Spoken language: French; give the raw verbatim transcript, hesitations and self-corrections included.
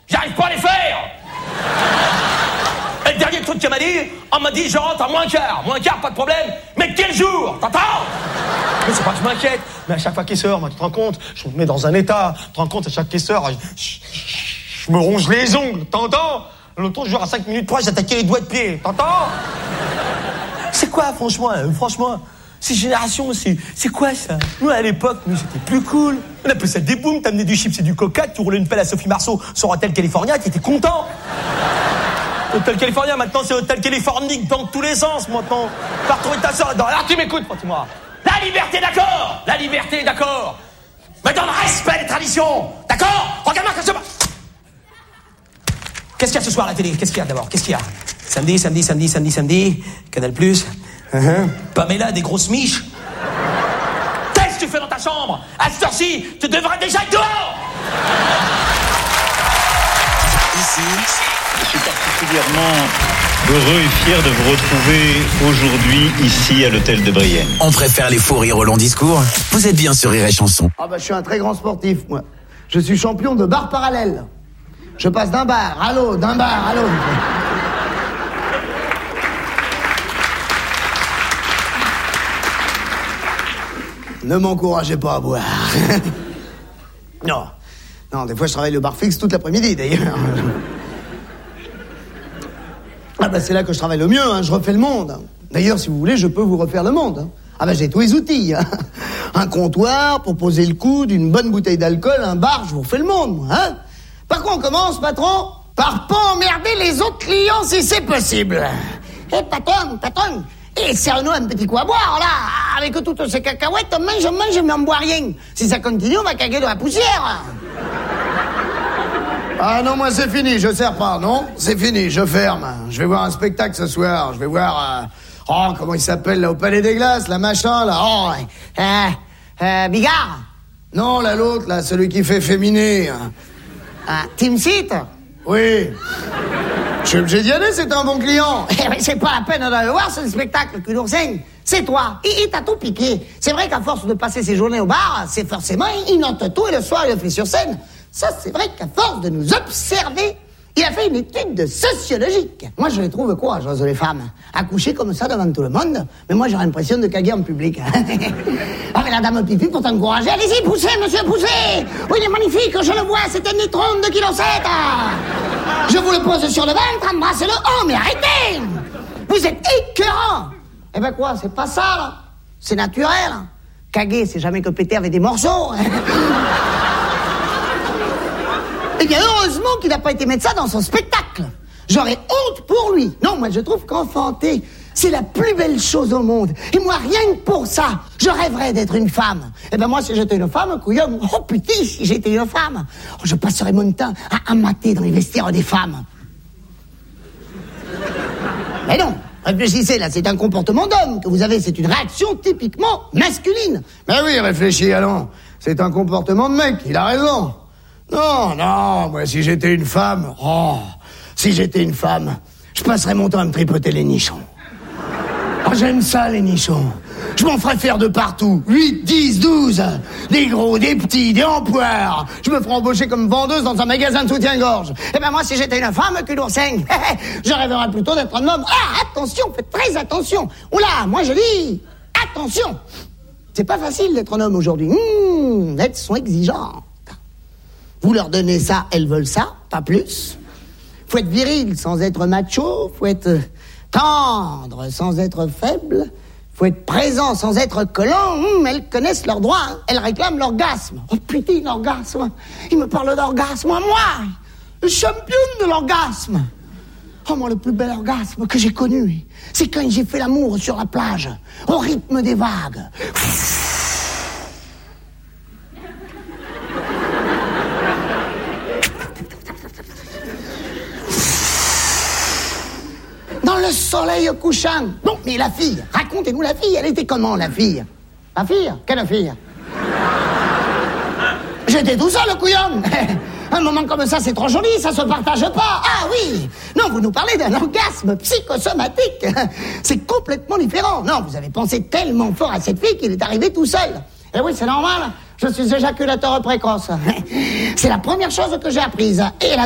J'arrive pas à les faire. Et le dernier truc qu'elle m'a dit, on m'a dit je rentre à moins quart. Moins quart, pas de problème. Mais quel jour, t'entends? Mais c'est pas que je m'inquiète. Mais à chaque fois qu'il sort, moi, tu te rends compte, je me mets dans un état. Tu te rends compte, à chaque qu'il sort, je, je, je me ronge les ongles, t'entends? L'autre jour, à cinq minutes près, j'attaquais les doigts de pied, t'entends? C'est quoi, franchement, euh, franchement, ces générations, c'est, c'est quoi ça? Nous, à l'époque, nous, c'était plus cool. On appelait ça des booms, t'amenais du chips et du coca, tu roulais une pelle à Sophie Marceau sur Hôtel California, t'étais content. Hôtel California, maintenant, c'est Hôtel Californique dans tous les sens, maintenant. Va retrouver ta soeur là-dedans. Alors, tu m'écoutes, Fatima. La liberté, d'accord. La liberté, d'accord. Mais dans le respect des traditions, d'accord? Regarde-moi comme ça. Qu'est-ce qu'il y a ce soir à la télé? Qu'est-ce qu'il y a d'abord? Qu'est-ce qu'il y a? Samedi, samedi, samedi, samedi, samedi. Canal Plus. Uh-huh. Pamela, des grosses miches. Qu'est-ce que tu fais dans ta chambre? À cette heure-ci, tu devrais déjà être dehors. Ici, je suis particulièrement heureux et fier de vous retrouver aujourd'hui ici à l'hôtel de Brienne. On préfère les faux rires au long discours. Vous êtes bien sur Rire et Chanson. Ah bah je suis un très grand sportif, moi. Je suis champion de bar parallèle. Je passe d'un bar à l'autre, d'un bar à l'autre. Ne m'encouragez pas à boire. Non. Non, des fois je travaille le bar fixe toute l'après-midi, d'ailleurs. Ah bah c'est là que je travaille le mieux, hein. Je refais le monde. D'ailleurs, si vous voulez, je peux vous refaire le monde. Hein. Ah bah j'ai tous les outils. Hein. Un comptoir pour poser le coude, une bonne bouteille d'alcool, un bar, je vous refais le monde, moi, hein. Par quoi on commence, patron? Par pas emmerder les autres clients si c'est possible. Eh, patron, patron, et serre-nous un petit coup à boire, là. Avec toutes ces cacahuètes, on mange, on mange, mais on boit rien. Si ça continue, on va caguer de la poussière. Ah non, moi c'est fini, je sers pas, non? C'est fini, je ferme. Je vais voir un spectacle ce soir, je vais voir... Euh... Oh, comment il s'appelle, là, au Palais des Glaces, la machin, là. Oh, euh... euh Bigard? Non, là, l'autre, là, celui qui fait féminer. Ah, Team Seat? Oui. Je suis obligé d'y aller, c'est un bon client. Mais c'est pas la peine d'aller voir ce spectacle, cul d'oursin. C'est toi. Il, il t'a tout piqué. C'est vrai qu'à force de passer ses journées au bar, c'est forcément, il note tout et le soir, il le fait sur scène. Ça, c'est vrai qu'à force de nous observer, il a fait une étude de sociologique. Moi, je les trouve courageuses, les femmes. Accoucher comme ça devant tout le monde. Mais moi, j'ai l'impression de caguer en public. Ah, mais la dame pipi, pour t'encourager, allez-y, poussez, monsieur, poussez. Oui, il est magnifique, je le vois, c'est un neutron de deux virgule sept kilos. Je vous le pose sur le ventre, embrassez-le. Oh, mais arrêtez. Vous êtes écœurant. Eh ben quoi, c'est pas ça, là. C'est naturel. Caguer, c'est jamais que péter avec des morceaux. Eh bien, heureusement qu'il n'a pas été mettre ça dans son spectacle. J'aurais honte pour lui. Non, moi, je trouve qu'enfanter, c'est la plus belle chose au monde. Et moi, rien que pour ça, je rêverais d'être une femme. Eh bien, moi, si j'étais une femme, couillon, oh putain, si j'étais une femme, oh, je passerais mon temps à, à mater dans les vestiaires des femmes. Mais non, réfléchissez, là, c'est un comportement d'homme que vous avez. C'est une réaction typiquement masculine. Mais oui, réfléchis, allons. C'est un comportement de mec, il a raison. Non, non, moi, si j'étais une femme, oh, si j'étais une femme, je passerais mon temps à me tripoter les nichons. Oh, j'aime ça, les nichons. Je m'en ferais faire de partout. huit, dix, douze. Des gros, des petits, des empoires. Je me ferais embaucher comme vendeuse dans un magasin de soutien-gorge. Eh ben, moi, si j'étais une femme, cul d'oursin, je rêverais plutôt d'être un homme. Ah, attention, faites très attention. Oula, moi, je dis, attention. C'est pas facile d'être un homme aujourd'hui. Mmh, elles sont exigeantes. Vous leur donnez ça, elles veulent ça, pas plus. Faut être viril sans être macho, faut être tendre sans être faible, faut être présent sans être collant. Hum, elles connaissent leurs droits, hein. Elles réclament l'orgasme. Oh putain, l'orgasme. Il me parle d'orgasme, moi, le champion de l'orgasme. Oh, moi, le plus bel orgasme que j'ai connu, c'est quand j'ai fait l'amour sur la plage, au rythme des vagues. Dans le soleil couchant. Bon, mais la fille, racontez-nous la fille. Elle était comment, la fille? La fille? Quelle fille? J'étais tout seul, le couillon. Un moment comme ça, c'est trop joli, ça se partage pas. Ah oui. Non, vous nous parlez d'un orgasme psychosomatique. C'est complètement différent. Non, vous avez pensé tellement fort à cette fille qu'il est arrivé tout seul. Eh oui, c'est normal. Je suis éjaculateur précoce. C'est la première chose que j'ai apprise. Et la